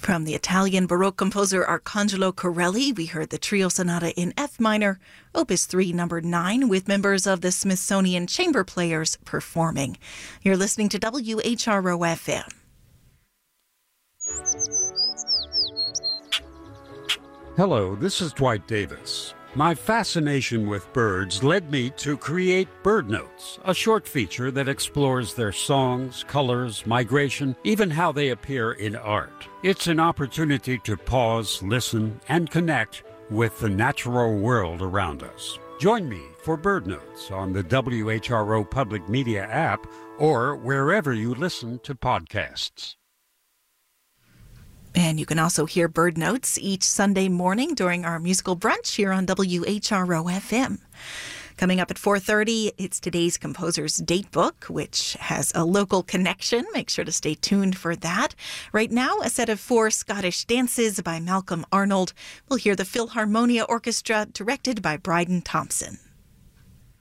From the Italian Baroque composer Arcangelo Corelli, we heard the Trio Sonata in F minor, Opus 3, number 9, with members of the Smithsonian Chamber Players performing. You're listening to WHRO-FM. Hello, this is Dwight Davis. My fascination with birds led me to create Bird Notes, a short feature that explores their songs, colors, migration, even how they appear in art. It's an opportunity to pause, listen, and connect with the natural world around us. Join me for Bird Notes on the WHRO Public Media app or wherever you listen to podcasts. And you can also hear Bird Notes each Sunday morning during our musical brunch here on WHRO-FM. Coming up at 4:30, it's today's Composer's Date Book, which has a local connection. Make sure to stay tuned for that. Right now, a set of 4 Scottish dances by Malcolm Arnold. We'll hear the Philharmonia Orchestra, directed by Bryden Thompson.